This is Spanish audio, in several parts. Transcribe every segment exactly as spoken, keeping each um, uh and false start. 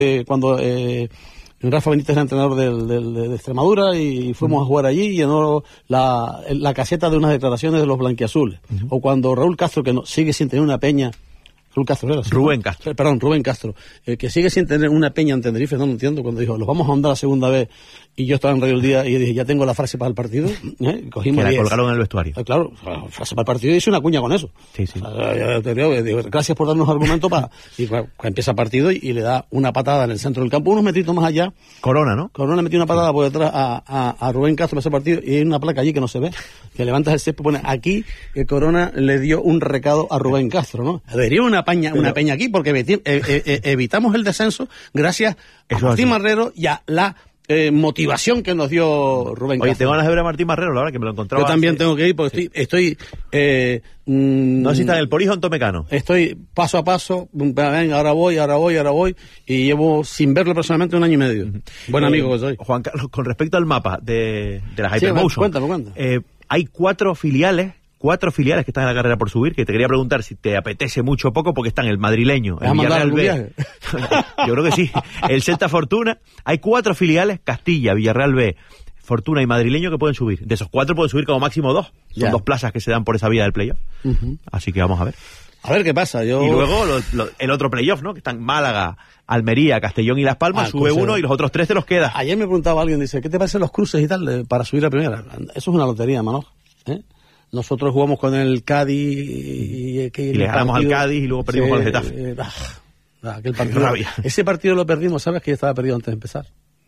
Eh, cuando eh, Rafa Benítez era entrenador del, del, de Extremadura y fuimos uh-huh. a jugar allí y llenó la, la caseta de unas declaraciones de los blanquiazules. Uh-huh. O cuando Raúl Castro, que no, sigue sin tener una peña... Raúl Castro era, ¿sí? Rubén Castro. Perdón, Rubén Castro, eh, que sigue sin tener una peña en Tenerife, no lo entiendo, cuando dijo, los vamos a mandar la segunda vez, y yo estaba en Radio El Día y dije, ya tengo la frase para el partido, ¿eh? Cogimos que la y colgaron en el vestuario. Eh, claro, la frase para el partido y hice una cuña con eso. Sí, sí. O sea, yo te digo, digo, gracias por darnos argumentos para... Y bueno, empieza el partido y, y le da una patada en el centro del campo, unos metritos más allá. Corona, ¿no? Corona metió una patada sí. por detrás a, a, a Rubén Castro en ese partido y hay una placa allí que no se ve, que levantas el césped, pone aquí, que Corona le dio un recado a Rubén Castro, ¿no? Debería una, paña, Pero... una peña aquí porque eviti- eh, eh, evitamos el descenso gracias a Eso Martín Marrero y a la eh, motivación que nos dio Rubén Castro. Oye, tengo ganas de ver a Martín Marrero, la verdad que me lo encontraba. Yo también hace... tengo que ir porque sí. estoy... estoy eh, mm, no sé si está en el Polijo o en Tomecano. Estoy paso a paso, venga, ahora voy, ahora voy, ahora voy, y llevo sin verlo personalmente un año y medio. Uh-huh. Buen eh, amigo que soy. Juan Carlos, con respecto al mapa de, de la Hypermotion, sí, cuéntame, cuéntame. Eh, hay cuatro filiales Cuatro filiales que están en la carrera por subir, que te quería preguntar si te apetece mucho o poco, porque están el madrileño, el Villarreal B. Yo creo que sí. El Celta Fortuna. Hay cuatro filiales, Castilla, Villarreal B, Fortuna y madrileño, que pueden subir. De esos cuatro pueden subir como máximo dos. Son yeah. dos plazas que se dan por esa vía del playoff. Uh-huh. Así que vamos a ver. A ver qué pasa. Yo... Y luego lo, lo, el otro playoff, ¿no? Que están Málaga, Almería, Castellón y Las Palmas, ah, sube uno y los otros tres te los queda. Ayer me preguntaba alguien, dice, ¿qué te parecen los cruces y tal de, para subir a primera? Eso es una lotería, Manoj. ¿Eh? Nosotros jugamos con el Cádiz y, y, y le ganamos al Cádiz y luego perdimos sí, con el Getafe. Eh, ah, aquel partido, ese partido lo perdimos, ¿sabes? Que ya estaba perdido antes de empezar.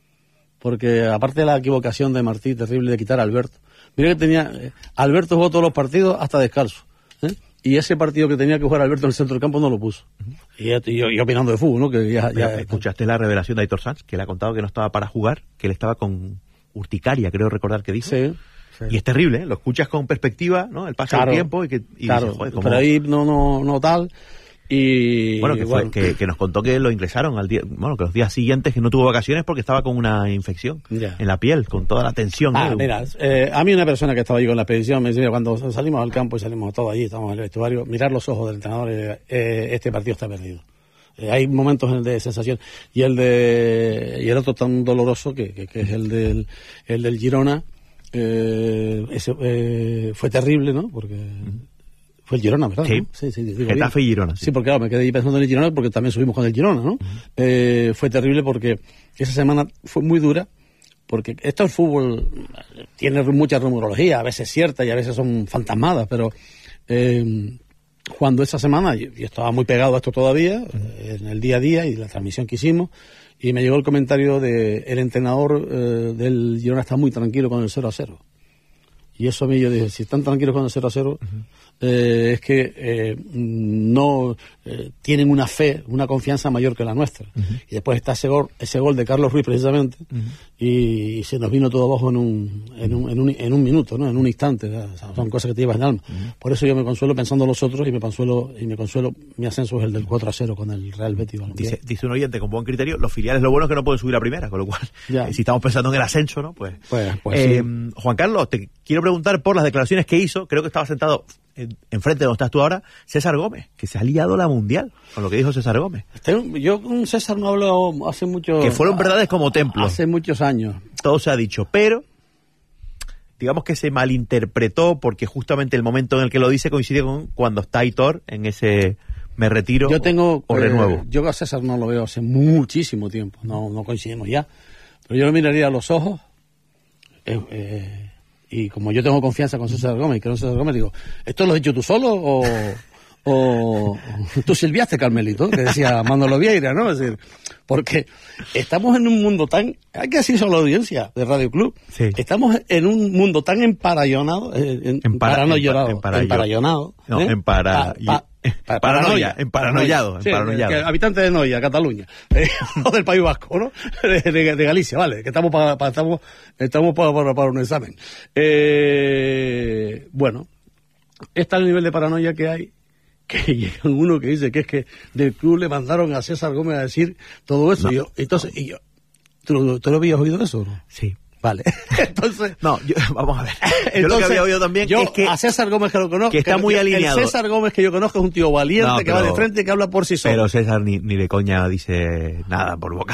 Porque aparte de la equivocación de Martí, terrible de quitar a Alberto. Mira que tenía, eh, Alberto jugó todos los partidos hasta descalzo. ¿eh? Y ese partido que tenía que jugar Alberto en el centro del campo no lo puso. Uh-huh. Y, y, yo, y opinando de fútbol, ¿no? Que ya, ya, ¿escuchaste la revelación de Aitor Sanz? Que le ha contado que no estaba para jugar, que él estaba con urticaria, creo recordar que dijo. Sí. Sí. Y es terrible, ¿eh? Lo escuchas con perspectiva, ¿no? El paso claro, del tiempo y que y claro, dices, joder, ¿cómo? Pero ahí no, no, no tal. Y bueno, que, fue, bueno, que, que nos contó que lo ingresaron al día, bueno, que los días siguientes que no tuvo vacaciones porque estaba con una infección yeah. en la piel, con toda la tensión. Ah, ¿no? mira, eh, a mí una persona que estaba allí con la expedición me dice, mira, cuando salimos al campo y salimos todos allí, estamos en el vestuario, mirar los ojos del entrenador, eh, eh, este partido está perdido. Eh, hay momentos de sensación y el de y el otro tan doloroso que, que, que es el del el del Girona. Eh, ese, eh, fue terrible, ¿no? Porque uh-huh. fue el Girona, ¿verdad? Sí, ¿no? sí, sí digo, Getafe y Girona. Sí. sí, porque claro, me quedé ahí pensando en el Girona porque también subimos con el Girona, ¿no? Uh-huh. Eh, fue terrible porque esa semana fue muy dura, porque esto el fútbol tiene mucha rumorología, a veces cierta y a veces son fantasmadas, pero eh, cuando esa semana, yo, yo estaba muy pegado a esto todavía, uh-huh. en el día a día y la transmisión que hicimos, y me llegó el comentario de el entrenador eh, del Girona está muy tranquilo con el cero a cero. Y eso a mí yo dije, si están tranquilos con el cero a cero, uh-huh. eh, es que eh, no eh, tienen una fe, una confianza mayor que la nuestra. Uh-huh. Y después está ese gol, ese gol de Carlos Ruiz precisamente, uh-huh. y, y se nos vino todo abajo en un, en un, en un, en un minuto, ¿no? En un instante. O sea, son cosas que te llevas en el alma. Uh-huh. Por eso yo me consuelo pensando en los otros y me consuelo, y me consuelo, mi ascenso es el del cuatro a cero con el Real Betis. Dice, dice un oyente con buen criterio, los filiales lo bueno es que no pueden subir a primera, con lo cual, eh, si estamos pensando en el ascenso, ¿no? Pues, pues, pues eh, sí. Juan Carlos, te quiero preguntar por las declaraciones que hizo, creo que estaba sentado enfrente de donde estás tú ahora, César Gómez, que se ha liado la mundial con lo que dijo César Gómez. Yo con César no hablo hace mucho... Que fueron verdades como templos. Hace muchos años. Todo se ha dicho, pero digamos que se malinterpretó porque justamente el momento en el que lo dice coincide con cuando está Aitor en ese me retiro yo tengo, o, o renuevo. Eh, yo a César no lo veo hace muchísimo tiempo, no, no coincidimos ya, pero yo lo miraría a los ojos eh, eh, y como yo tengo confianza con César Gómez y creo en César Gómez, digo, ¿esto lo has dicho tú solo o, o tú silbiaste, Carmelito? Que decía Manolo Vieira, ¿no? Es decir, porque estamos en un mundo tan, hay que decirlo a la audiencia de Radio Club, sí. Estamos en un mundo tan emparallonado, eh, en, Empara, paranoiado, empara, emparallonado, no, ¿eh? empara, pa, pa, pa, paranoia, emparanoiado, sí, emparanoiado. Habitante de Noia, Cataluña, eh, o del País Vasco, ¿no? De, de, de Galicia, vale, que estamos para, para estamos, estamos para, para, para un examen. Eh, bueno, está el nivel de paranoia que hay, que llega uno que dice que es que del club le mandaron a César Gómez a decir todo eso. No, y yo, entonces, no. y yo, ¿tú, ¿tú lo habías oído eso? ¿No? Sí. Vale. Entonces... No, yo, vamos a ver. Yo Entonces, lo que había oído también yo, es que... a César Gómez que lo conozco... Que está que, muy que alineado. El César Gómez que yo conozco es un tío valiente, no, pero, que va de frente y que habla por sí solo. Pero César ni, ni de coña dice nada por boca.